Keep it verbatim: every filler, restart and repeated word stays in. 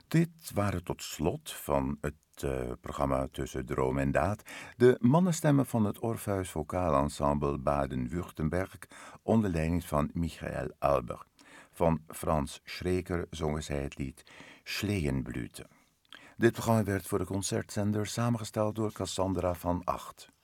Dit waren tot slot van het uh, programma Tussen Droom en Daad de mannenstemmen van het Orpheus Vocaal Ensemble Baden-Württemberg onder leiding van Michael Alber. Van Frans Schreker zongen zij het lied Schlehenblüte. Dit programma werd voor de concertzender samengesteld door Cassandra van Acht.